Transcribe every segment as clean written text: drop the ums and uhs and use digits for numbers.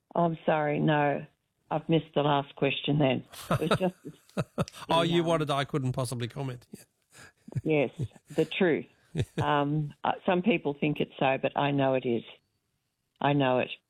I'm sorry, no. I've missed the last question then. It was just... Oh, you wanted I couldn't possibly comment. Yeah. Yes, the truth. Some people think it's so, but I know it is. I know it.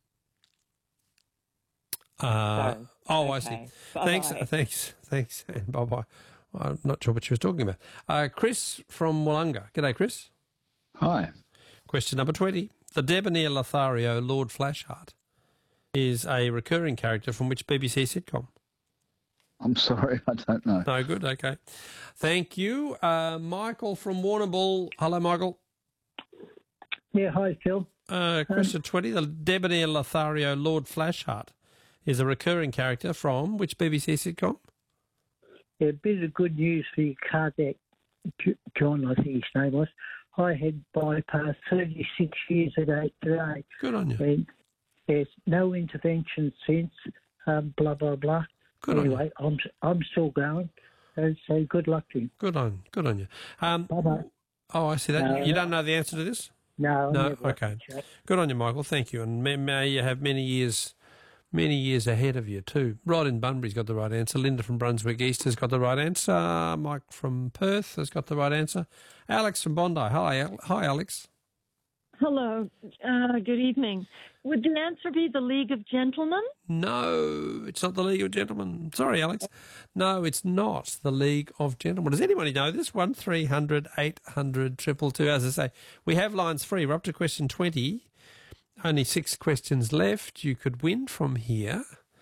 I see. Bye-bye. Thanks, and bye-bye. I'm not sure what she was talking about. Chris from Wollonga. G'day, Chris. Hi. Question number 20. The debonair Lothario, Lord Flashheart, is a recurring character from which BBC sitcom? I'm sorry, I don't know. No, good, okay. Thank you. Michael from Warrnambool. Hello, Michael. Yeah, hi, Phil. Question 20. The debonair Lothario, Lord Flashheart, is a recurring character from which BBC sitcom? Yeah, a bit of good news for your cardiac, John, I think his name was. I had bypass 36 years ago today. Good on you. And there's no intervention since, blah, blah, blah. Good anyway, I'm still going, so good luck to you. Good on you. Bye-bye. Oh, I see that. You don't know the answer to this? No. Okay. Good on you, Michael. Thank you, and may you have many years ahead of you too. Rod in Bunbury's got the right answer. Linda from Brunswick East has got the right answer. Mike from Perth has got the right answer. Alex from Bondi. Hi, Alex. Hello. Good evening. Would the answer be the League of Gentlemen? No, it's not the League of Gentlemen. Sorry, Alex. No, it's not the League of Gentlemen. Does anybody know this? 1300 800 222. As I say, we have lines free. We're up to question 20. Only 6 questions left. You could win from here.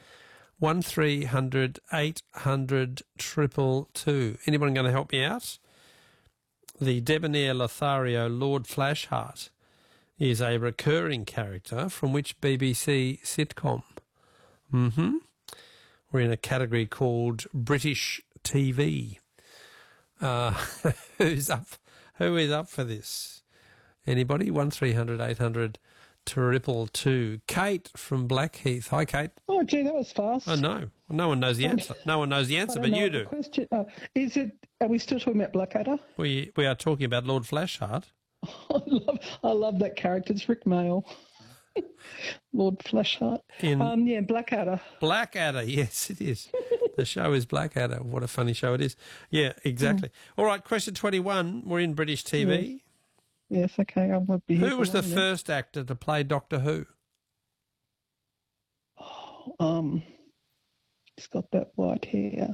1300 800 222. Anyone going to help me out? The debonair Lothario, Lord Flashheart, is a recurring character from which BBC sitcom? We're in a category called British TV. Who is up for this? Anybody? 1300 800 222. Kate from Blackheath. Hi, Kate. Oh, gee, that was fast. Oh, no. No one knows the answer. No one knows the answer, but you do. Question. Are we still talking about Blackadder? We are talking about Lord Flashheart. I love that character. It's Rick Mail. Lord Flashheart. Blackadder. Blackadder, yes, it is. The show is Blackadder. What a funny show it is. Yeah, exactly. All right, question 21. We're in British TV. Yes, okay. I won't be here. Who was the first actor to play Doctor Who? He's got that white hair.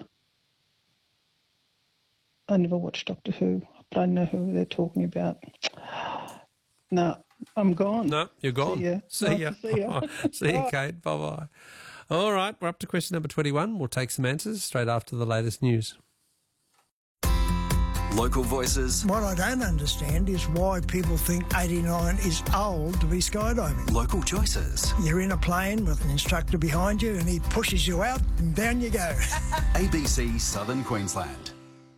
I never watched Doctor Who. I don't know who they're talking about. No, I'm gone. No, you're gone. See ya. See ya, Kate. Bye-bye. All right, we're up to question number 21. We'll take some answers straight after the latest news. Local voices. What I don't understand is why people think 89 is old to be skydiving. Local choices. You're in a plane with an instructor behind you and he pushes you out and down you go. ABC Southern Queensland.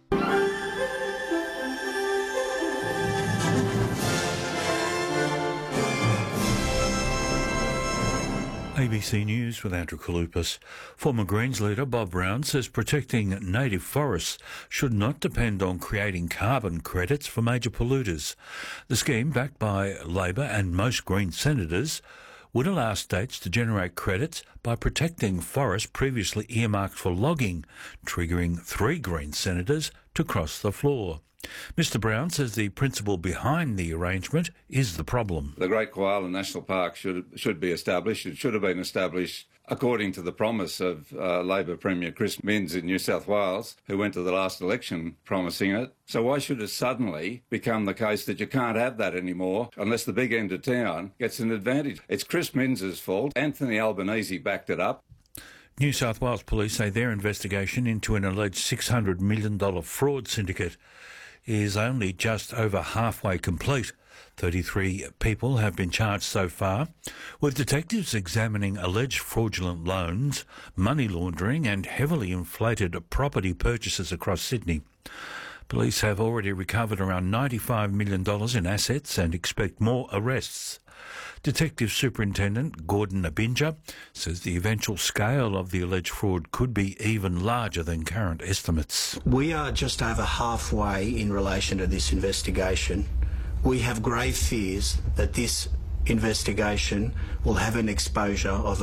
ABC News with Andrew Kalupas. Former Greens leader Bob Brown says protecting native forests should not depend on creating carbon credits for major polluters. The scheme, backed by Labor and most Greens senators, would allow states to generate credits by protecting forests previously earmarked for logging, triggering 3 Greens senators to cross the floor. Mr Brown says the principle behind the arrangement is the problem. The Great Koala National Park should be established. It should have been established according to the promise of Labor Premier Chris Minns in New South Wales, who went to the last election promising it. So why should it suddenly become the case that you can't have that anymore unless the big end of town gets an advantage? It's Chris Minns' fault. Anthony Albanese backed it up. New South Wales police say their investigation into an alleged $600 million fraud syndicate is only just over halfway complete. 33 people have been charged so far, with detectives examining alleged fraudulent loans, money laundering and heavily inflated property purchases across Sydney. Police have already recovered around $95 million in assets and expect more arrests. Detective Superintendent Gordon Abinja says the eventual scale of the alleged fraud could be even larger than current estimates. We are just over halfway in relation to this investigation. We have grave fears that this investigation will have an exposure of